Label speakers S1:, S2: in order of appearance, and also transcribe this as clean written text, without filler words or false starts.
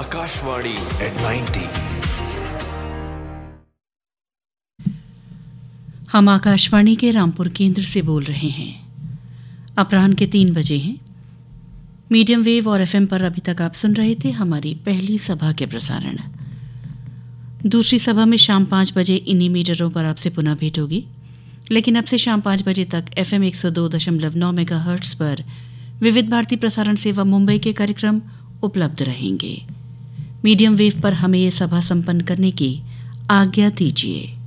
S1: Akashvani at 90.
S2: हम आकाशवाणी के रामपुर केंद्र से बोल रहे हैं। अपराह्न के 3 बजे हैं। मीडियम वेव और एफएम पर अभी तक आप सुन रहे थे हमारी पहली सभा के प्रसारण। दूसरी सभा में शाम 5 बजे इन्हीं मीटरों पर आपसे पुनः भेंट होगी, लेकिन अब से शाम 5 बजे तक एफएम 102.9 मेगाहर्ट्ज पर विविध भारती प्रसारण सेवा मुंबई के कार्यक्रम उपलब्ध रहेंगे। मीडियम वेव पर हमें ये सभा संपन्न करने की आज्ञा दीजिए।